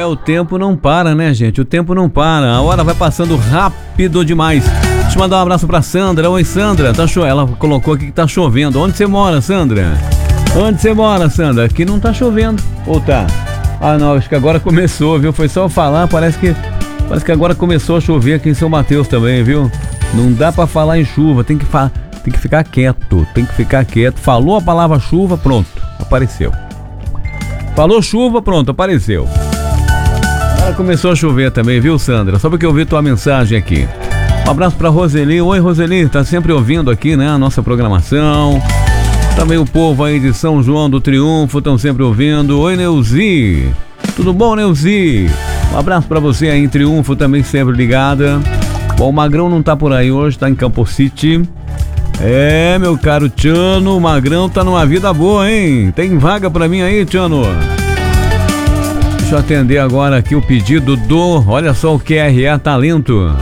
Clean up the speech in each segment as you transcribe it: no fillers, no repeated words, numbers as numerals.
o tempo não para, né, gente? O tempo não para. A hora vai passando rápido demais. Deixa eu mandar um abraço pra Sandra. Oi, Sandra. Ela colocou aqui que tá chovendo. Onde você mora, Sandra? Onde você mora, Sandra? Aqui não tá chovendo. Ou tá? Ah, não. Acho que agora começou, viu? Foi só eu falar. Parece que agora começou a chover aqui em São Mateus também, viu? Não dá pra falar em chuva. Tem que ficar quieto. Tem que ficar quieto. Falou a palavra chuva, pronto. Apareceu. Falou chuva, pronto. Apareceu. Agora começou a chover também, viu, Sandra? Só porque eu vi tua mensagem aqui. Um abraço pra Roseli. Oi, Roseli, tá sempre ouvindo aqui, né, a nossa programação. Também o povo aí de São João do Triunfo estão sempre ouvindo. Oi, Neuzi. Tudo bom, Neuzi? Um abraço pra você aí em Triunfo, também sempre ligada. Bom, o Magrão não tá por aí hoje, tá em Campo City. É, meu caro Tiano, o Magrão tá numa vida boa, hein? Tem vaga pra mim aí, Tiano? Deixa eu atender agora aqui o pedido olha só, o QRA Talento.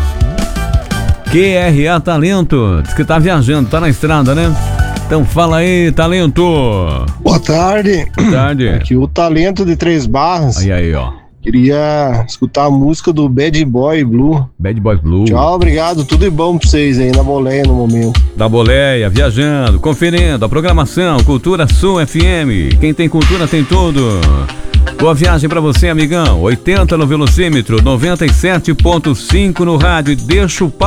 QRA Talento, diz que tá viajando, tá na estrada, né? Então fala aí, Talento. Boa tarde. Boa tarde. Aqui o Talento de Três Barras. Aí, ó. Queria escutar a música do Bad Boy Blue. Bad Boy Blue. Tchau, obrigado. Tudo de bom pra vocês aí na boleia no momento. Da boleia, viajando, conferindo a programação Cultura Sul FM. Quem tem cultura tem tudo. Boa viagem pra você, amigão. 80 no velocímetro, 97.5 no rádio. Deixa o pau